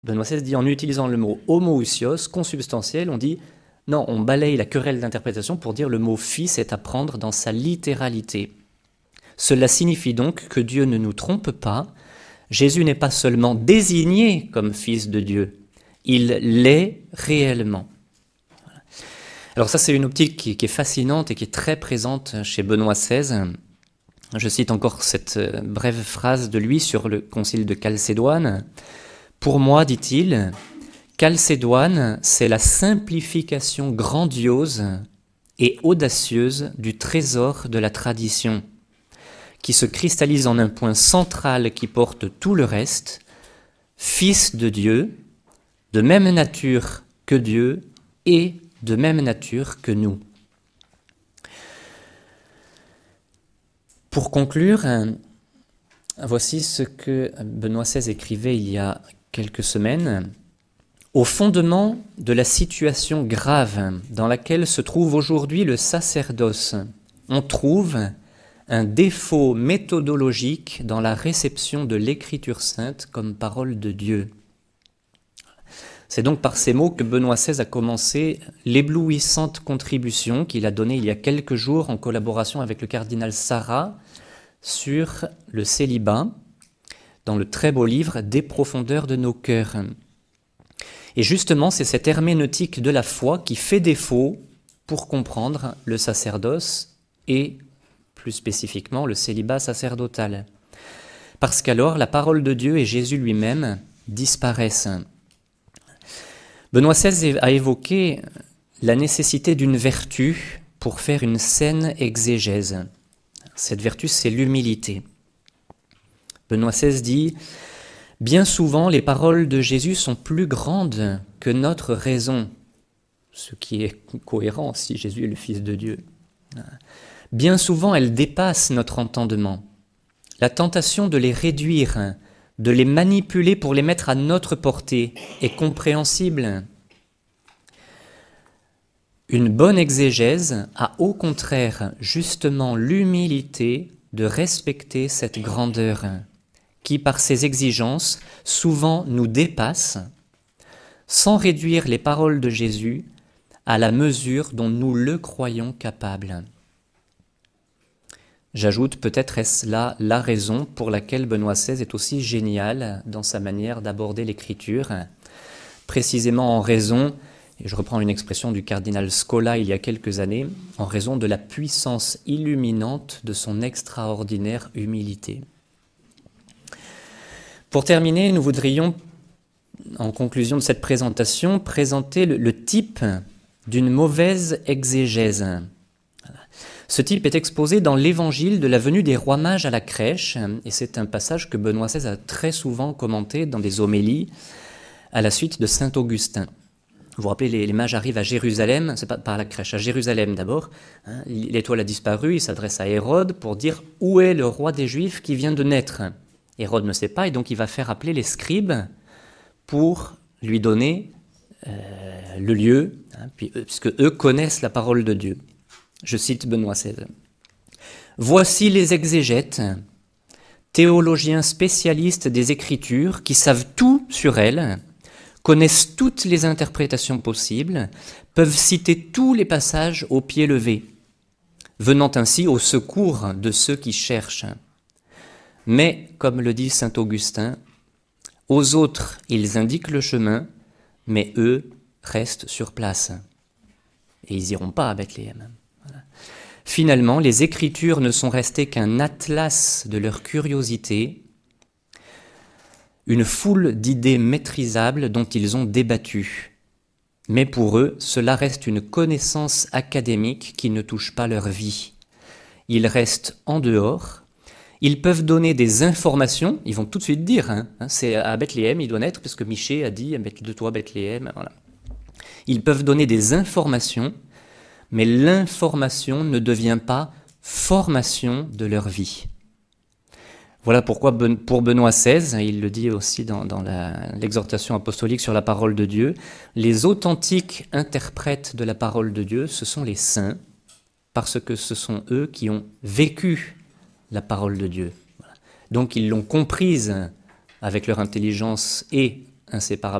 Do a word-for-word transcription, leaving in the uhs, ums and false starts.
Benoît seize dit, en utilisant le mot homoousios, consubstantiel, on dit, non, on balaye la querelle d'interprétation pour dire le mot fils est à prendre dans sa littéralité. Cela signifie donc que Dieu ne nous trompe pas. Jésus n'est pas seulement désigné comme fils de Dieu, il l'est réellement. Alors ça, c'est une optique qui, qui est fascinante et qui est très présente chez Benoît seize. Je cite encore cette brève phrase de lui sur le concile de Chalcédoine. « Pour moi, dit-il, Chalcédoine, c'est la simplification grandiose et audacieuse du trésor de la tradition, qui se cristallise en un point central qui porte tout le reste, fils de Dieu, de même nature que Dieu et de même nature que nous. » Pour conclure, voici ce que Benoît seize écrivait il y a quelques semaines. Au fondement de la situation grave dans laquelle se trouve aujourd'hui le sacerdoce, on trouve un défaut méthodologique dans la réception de l'Écriture sainte comme parole de Dieu. C'est donc par ces mots que Benoît seize a commencé l'éblouissante contribution qu'il a donnée il y a quelques jours en collaboration avec le cardinal Sarah sur le célibat, dans le très beau livre « Des profondeurs de nos cœurs ». Et justement, c'est cette herméneutique de la foi qui fait défaut pour comprendre le sacerdoce et, plus spécifiquement, le célibat sacerdotal. Parce qu'alors, la parole de Dieu et Jésus lui-même disparaissent. Benoît seize a évoqué la nécessité d'une vertu pour faire une saine exégèse. Cette vertu, c'est l'humilité. Benoît seize dit « Bien souvent, les paroles de Jésus sont plus grandes que notre raison », ce qui est cohérent si Jésus est le Fils de Dieu. Bien souvent, elles dépassent notre entendement. La tentation de les réduire, de les manipuler pour les mettre à notre portée est compréhensible. Une bonne exégèse a au contraire justement l'humilité de respecter cette grandeur qui, par ses exigences, souvent nous dépasse, sans réduire les paroles de Jésus à la mesure dont nous le croyons capable. J'ajoute, peut-être est-ce là la raison pour laquelle Benoît seize est aussi génial dans sa manière d'aborder l'écriture, précisément en raison, et je reprends une expression du cardinal Scola il y a quelques années, en raison de la puissance illuminante de son extraordinaire humilité. Pour terminer, nous voudrions, en conclusion de cette présentation, présenter le, le type d'une mauvaise exégèse. Ce type est exposé dans l'évangile de la venue des rois mages à la crèche, et c'est un passage que Benoît seize a très souvent commenté dans des homélies à la suite de saint Augustin. Vous vous rappelez, les, les mages arrivent à Jérusalem, c'est pas par la crèche, à Jérusalem d'abord. Hein, l'étoile a disparu, il s'adresse à Hérode pour dire où est le roi des Juifs qui vient de naître. Hérode ne sait pas, et donc il va faire appeler les scribes pour lui donner euh, le lieu, hein, puis, puisque eux connaissent la parole de Dieu. Je cite Benoît seize. « Voici les exégètes, théologiens spécialistes des Écritures, qui savent tout sur elles, connaissent toutes les interprétations possibles, peuvent citer tous les passages au pied levé, venant ainsi au secours de ceux qui cherchent. Mais, comme le dit saint Augustin, aux autres ils indiquent le chemin, mais eux restent sur place. Et ils n'iront pas à Bethléem. Voilà. Finalement, les Écritures ne sont restées qu'un atlas de leur curiosité, une foule d'idées maîtrisables dont ils ont débattu. Mais pour eux, cela reste une connaissance académique qui ne touche pas leur vie. Ils restent en dehors. Ils peuvent donner des informations, ils vont tout de suite dire, hein, c'est à Bethléem, il doit naître, parce que Michée a dit, de toi Bethléem, voilà. Ils peuvent donner des informations, mais l'information ne devient pas formation de leur vie. Voilà pourquoi pour Benoît seize, il le dit aussi dans, dans la, l'exhortation apostolique sur la parole de Dieu, les authentiques interprètes de la parole de Dieu, ce sont les saints, parce que ce sont eux qui ont vécu la parole de Dieu. Donc ils l'ont comprise avec leur intelligence et inséparable